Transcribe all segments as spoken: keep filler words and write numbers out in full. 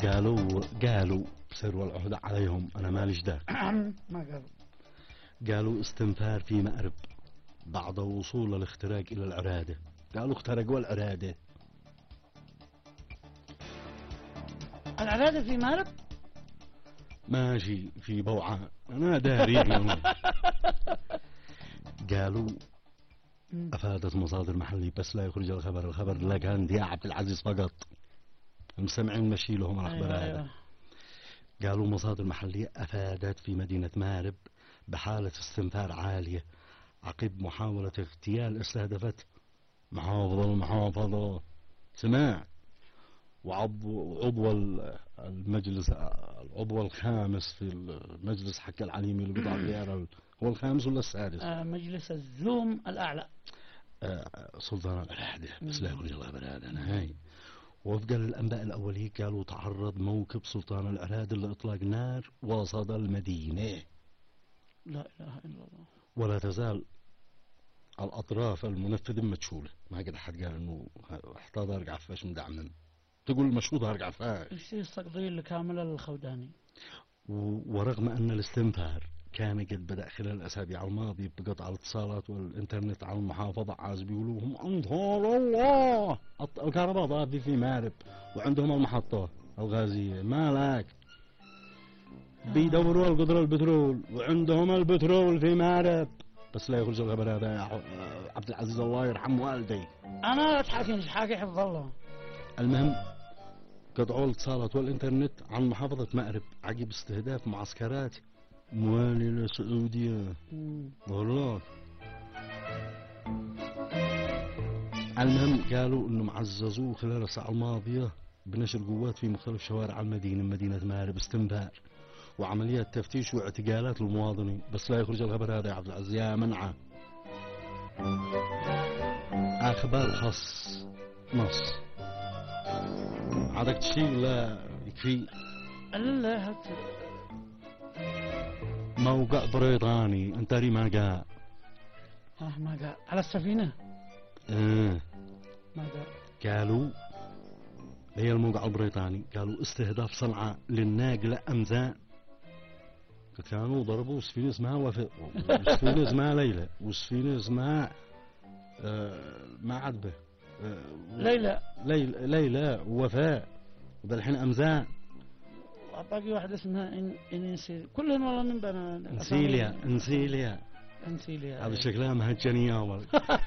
قالوا قالوا سروا العهدة عليهم، أنا ماليش دار. ما قالوا. قالوا استنفار في مأرب بعد وصول الاختراق إلى العرادة. قالوا اخترقوا العرادة. العرادة في مأرب؟ ماشي في بوعة، أنا داري. قالوا أفادت مصادر محلية بس لا يخرج الخبر، الخبر لا كان دي عبد العزيز فقط، المستمعين مشي لهم الأخبار أيوة هذا. أيوة. قالوا مصادر محلية أفادت في مدينة مأرب بحالة استنفار عالية عقب محاولة اغتيال استهدفت محافظة المحافظة. سمع وعضو المجلس العضو الخامس في المجلس حق العليمي اللي بيطلع غير، هو الخامس ولا السادس؟ آه مجلس الزوم الأعلى. آه سلطان العهدة بس لا يخرج الله بلاد. أنا هاي وفقا للأنباء الأولية قالوا تعرض موكب سلطان العهدة لإطلاق نار وسط المدينة. لا إله إلا الله. ولا تزال الأطراف المنفذة متشولة، ما قد أحد قال إنه احتاط أرجع فاش مدعمن، تقول المشهود أرجع فاش. إيش التقدير الكامل للخوداني. ورغم أن الاستنفار كان قد بدأ خلال الأسابيع الماضية بقطع الاتصالات والإنترنت على المحافظة، عايز بيقولوا هم أنطال الله الكهرباء ضافي في مأرب وعندهم المحطة الغازية مالك بيدوروا القدرة البترول وعندهم البترول في مأرب بس لا يخرج الخبر هذا. يا عبد العزيز الله يرحم والدي. أنا أتحكي مش حاكي حفظ الله. المهم قطعوا الاتصالات والإنترنت عن محافظة مأرب عقب استهداف معسكرات موالي لسعودية. والله المهم قالوا انهم عززوا خلال الساعة الماضية بنشر قوات في مختلف شوارع المدينة مدينة مأرب استنفار وعمليات تفتيش واعتقالات للمواطنين بس لا يخرج الخبر هذا يا عبد العزيز يا منعه. اخبار خاص نص عندك شيء لا يكفي؟ لا هات. موقع بريطاني انت ما قال. اه ما قال على السفينة. اه ما قال. قالوا هي الموقع البريطاني قالوا استهداف صنعاء للناقلة أمزان. كانوا ضربوا سفينة اسمها وفاء وسفينة اسمها ليلى وسفينة اسمها آه ما عدبه آه ليلى ليلى ليلى ووفاء وبالحين أمزان. باقي واحدة اسمها إن إنسي كلهم والله من بنا. انسيليا انسيليا انسيليا. هذا شكلها مهجنية أول.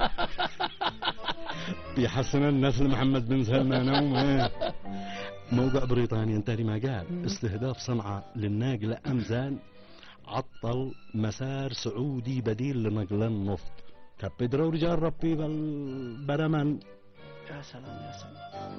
بيحسن النسل محمد بن سلمان وما. موقع بريطاني انت ما قال استهداف صنعاء للناقلة أمزان عطل مسار سعودي بديل لنقل النفط. كبدروا رجال ربي بالبرمان. يا سلام يا سلام.